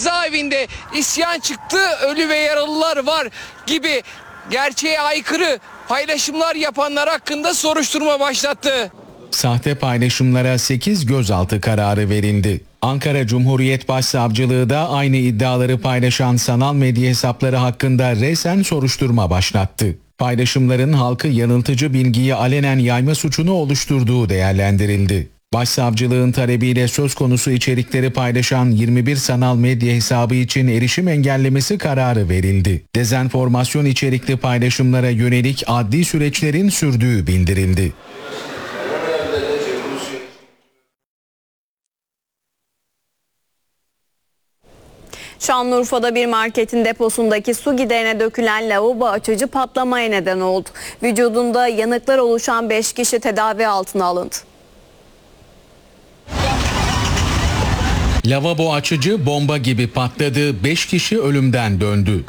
cezaevinde isyan çıktı, ölü ve yaralılar var gibi gerçeğe aykırı paylaşımlar yapanlar hakkında soruşturma başlattı. Sahte paylaşımlara 8 gözaltı kararı verildi. Ankara Cumhuriyet Başsavcılığı da aynı iddiaları paylaşan sanal medya hesapları hakkında resen soruşturma başlattı. Paylaşımların halkı yanıltıcı bilgiyi alenen yayma suçunu oluşturduğu değerlendirildi. Başsavcılığın talebiyle söz konusu içerikleri paylaşan 21 sanal medya hesabı için erişim engellemesi kararı verildi. Dezenformasyon içerikli paylaşımlara yönelik adli süreçlerin sürdüğü bildirildi. Şanlıurfa'da bir marketin deposundaki su giderine dökülen lavabo açıcı patlamaya neden oldu. Vücudunda yanıklar oluşan 5 kişi tedavi altına alındı. Lavabo açıcı bomba gibi patladı, 5 kişi ölümden döndü.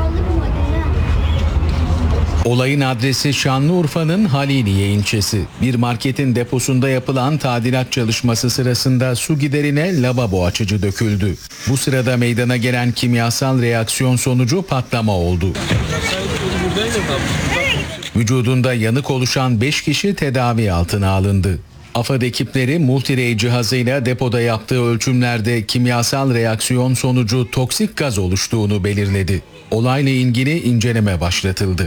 Olayın adresi Şanlıurfa'nın Haliliye ilçesi. Bir marketin deposunda yapılan tadilat çalışması sırasında su giderine lavabo açıcı döküldü. Bu sırada meydana gelen kimyasal reaksiyon sonucu patlama oldu. Vücudunda yanık oluşan 5 kişi tedavi altına alındı. AFAD ekipleri multirey cihazıyla depoda yaptığı ölçümlerde kimyasal reaksiyon sonucu toksik gaz oluştuğunu belirledi. Olayla ilgili inceleme başlatıldı.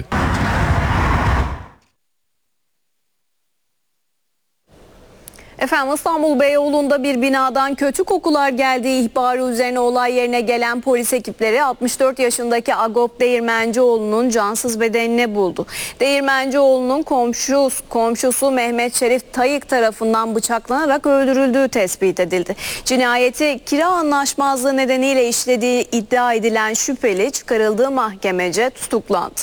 Efendim İstanbul Beyoğlu'nda bir binadan kötü kokular geldiği ihbarı üzerine olay yerine gelen polis ekipleri 64 yaşındaki Agop Değirmencioğlu'nun cansız bedenini buldu. Değirmencioğlu'nun komşusu Mehmet Şerif Tayık tarafından bıçaklanarak öldürüldüğü tespit edildi. Cinayeti kira anlaşmazlığı nedeniyle işlediği iddia edilen şüpheli çıkarıldığı mahkemece tutuklandı.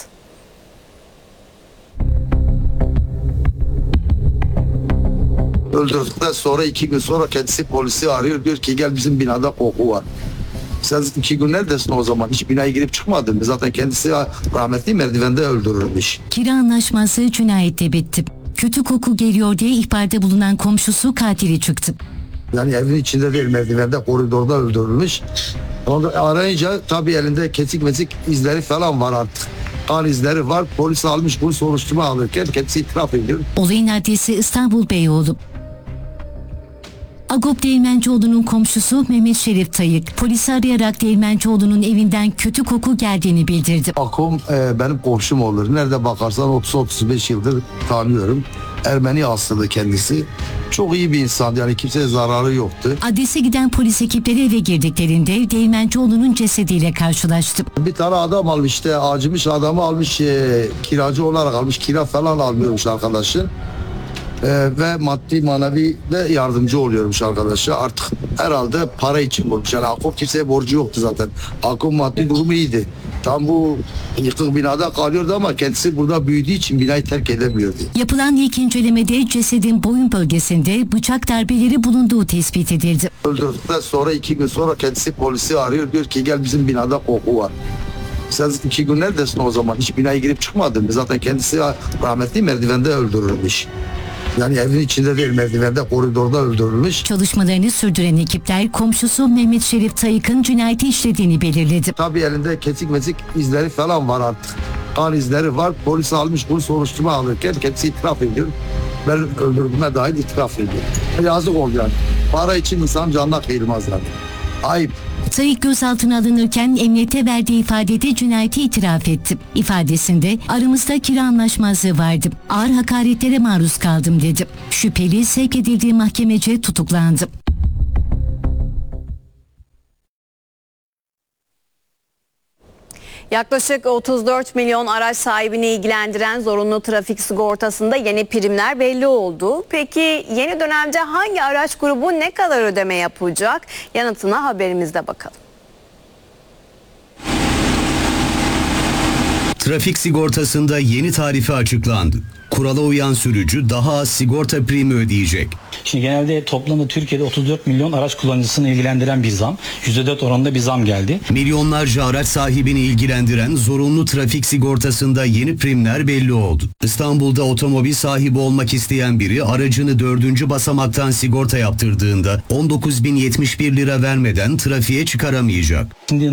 Öldürdükten sonra 2 gün sonra kendisi polisi arıyor. Diyor ki gel bizim binada koku var. Sen 2 gün neredesin o zaman? Hiç binaya girip çıkmadın mı? Zaten kendisi rahmetli merdivende öldürülmüş. Kira anlaşması cinayette bitti. Kötü koku geliyor diye ihbarda bulunan komşusu katili çıktı. Yani evin içinde değil, merdivende, koridorda öldürülmüş. Onu arayınca tabii elinde kesik izleri falan var artık. Kan izleri var. Polis almış, bunu soruşturma alırken kendisi itiraf ediyor. Olayın adresi İstanbul Beyoğlu. Agop Değirmencioğlu'nun komşusu Mehmet Şerif Tayık polisi arayarak Değirmencioğlu'nun evinden kötü koku geldiğini bildirdi. Akom benim komşum olur. Nerede bakarsan 30-35 yıldır tanıyorum. Ermeni asıllı kendisi. Çok iyi bir insan, yani kimseye zararı yoktu. Adrese giden polis ekipleri eve girdiklerinde Değirmencioğlu'nun cesediyle karşılaştı. Bir tane adam almış, işte acımış adamı almış, kiracı olarak almış, kira falan almıyormuş arkadaşı. Ve maddi manevi de yardımcı oluyormuş arkadaşa. Artık herhalde para için bulmuş. Yani Akop kimseye borcu yoktu zaten. Akop maddi durumu iyiydi. Tam bu yıkık binada kalıyordu ama kendisi burada büyüdüğü için binayı terk edemiyordu. Yapılan ilk incelemede cesedin boyun bölgesinde bıçak darbeleri bulunduğu tespit edildi. Öldürdükten sonra 2 gün sonra kendisi polisi arıyor. Diyor ki gel bizim binada koku var. Sen 2 gün neredesin o zaman? Hiç binaya girip çıkmadın mı? Zaten kendisi rahmetli merdivende öldürülmüş. Yani evin içinde değil, merdivende, koridorda öldürülmüş. Çalışmalarını sürdüren ekipler komşusu Mehmet Şerif Tayık'ın cinayeti işlediğini belirledi. Tabii elinde kesik izleri falan var artık. Kan izleri var. Polis almış, bunu soruşturma alırken kendisi itiraf ediyor. Ben öldürdüğüme dair itiraf ediyor. Yazık oldu yani. Para için insan canına kıyılmaz yani. Ayıp. Tayık gözaltına alınırken emniyete verdiği ifadede cinayeti itiraf etti. İfadesinde aramızda kira anlaşmazlığı vardı. Ağır hakaretlere maruz kaldım dedi. Şüpheli sevk edildiği mahkemece tutuklandı. Yaklaşık 34 milyon araç sahibini ilgilendiren zorunlu trafik sigortasında yeni primler belli oldu. Peki yeni dönemde hangi araç grubu ne kadar ödeme yapacak? Yanıtına haberimizde bakalım. Trafik sigortasında yeni tarife açıklandı. Kurala uyan sürücü daha az sigorta primi ödeyecek. Şimdi genelde toplamda Türkiye'de 34 milyon araç kullanıcısını ilgilendiren bir zam. %4 oranında bir zam geldi. Milyonlarca araç sahibini ilgilendiren zorunlu trafik sigortasında yeni primler belli oldu. İstanbul'da otomobil sahibi olmak isteyen biri aracını 4. basamaktan sigorta yaptırdığında 19.071 lira vermeden trafiğe çıkaramayacak. Şimdi